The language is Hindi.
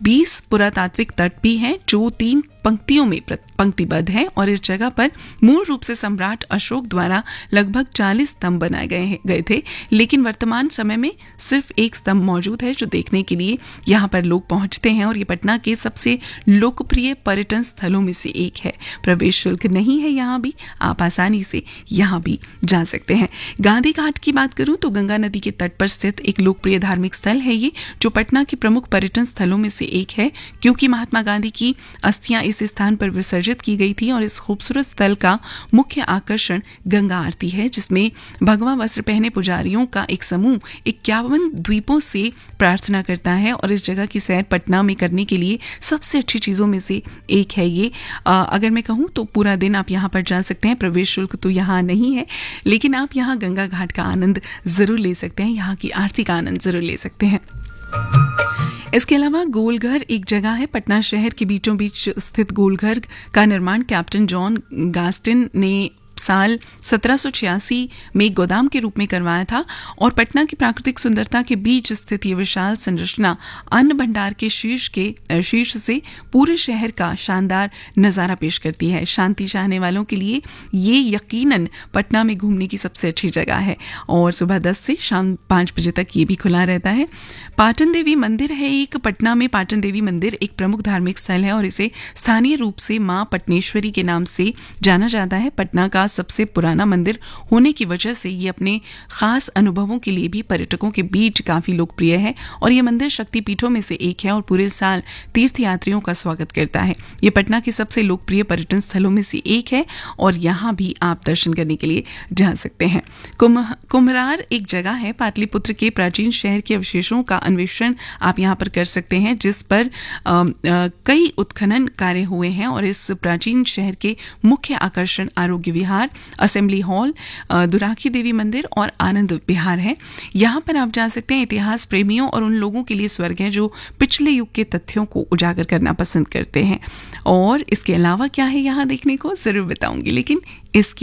20 पुरातात्विक तट भी हैं जो 3 पंक्तियों में पंक्तिबद्ध हैं और इस जगह पर मूल रूप से सम्राट अशोक द्वारा लगभग 40 स्तंभ बनाए गए थे, लेकिन वर्तमान समय में सिर्फ एक स्तंभ मौजूद है जो देखने के लिए यहाँ पर लोग पहुंचते हैं और ये पटना के सबसे लोकप्रिय पर्यटन स्थलों में से एक है। प्रवेश शुल्क नहीं है यहाँ भी, आप आसानी से यहाँ भी जा सकते हैं। गांधी घाट की बात करूं तो गंगा नदी के तट पर स्थित एक लोकप्रिय धार्मिक स्थल है ये, जो पटना के प्रमुख पर्यटन स्थलों में से एक है, क्योंकि महात्मा गांधी की अस्थियां इस स्थान पर विसर्जित की गई थी और इस खूबसूरत स्थल का मुख्य आकर्षण गंगा आरती है, जिसमें भगवा वस्त्र पहने पुजारियों का एक समूह 51 द्वीपों से प्रार्थना करता है और इस जगह की सैर पटना में करने के लिए सबसे अच्छी चीजों में से एक है ये। अगर मैं कहूँ तो पूरा दिन आप यहाँ पर जा सकते हैं। प्रवेश शुल्क तो यहाँ नहीं है, लेकिन आप यहाँ गंगा घाट का आनंद जरूर ले सकते हैं, यहाँ की आरती का आनंद जरूर ले सकते हैं। इसके अलावा गोलघर एक जगह है। पटना शहर के बीचों बीच स्थित गोलघर का निर्माण कैप्टन जॉन गास्टिन ने साल 1786 में गोदाम के रूप में करवाया था और पटना की प्राकृतिक सुंदरता के बीच स्थित ये विशाल संरचना अन्न भंडार के शीर्ष से पूरे शहर का शानदार नजारा पेश करती है। शांति चाहने वालों के लिए ये यकीनन पटना में घूमने की सबसे अच्छी जगह है और सुबह 10 से शाम 5 बजे तक ये भी खुला रहता है। पाटन देवी मंदिर है एक। पटना में पाटन देवी मंदिर एक प्रमुख धार्मिक स्थल है और इसे स्थानीय रूप से मां पटनेश्वरी के नाम से जाना जाता है। पटना का सबसे पुराना मंदिर होने की वजह से ये अपने खास अनुभवों के लिए भी पर्यटकों के बीच काफी लोकप्रिय है और ये मंदिर शक्तिपीठों में से एक है और पूरे साल तीर्थयात्रियों का स्वागत करता है। ये पटना के सबसे लोकप्रिय पर्यटन स्थलों में से एक है और यहाँ भी आप दर्शन करने के लिए जा सकते हैं। कुम्हरार एक जगह है। पाटलिपुत्र के प्राचीन शहर के अवशेषों का अन्वेषण आप यहाँ पर कर सकते हैं, जिस पर कई उत्खनन कार्य हुए हैं और इस प्राचीन शहर के मुख्य आकर्षण आरोग्य विहार, असेंबली हॉल, दुराखी देवी मंदिर और आनंद विहार है। यहाँ पर आप जा सकते हैं। इतिहास प्रेमियों और उन लोगों के लिए स्वर्ग है जो पिछले युग के तथ्यों को उजागर करना पसंद करते हैं। और इसके अलावा क्या है यहाँ देखने को जरूर बताऊंगी, लेकिन इसकी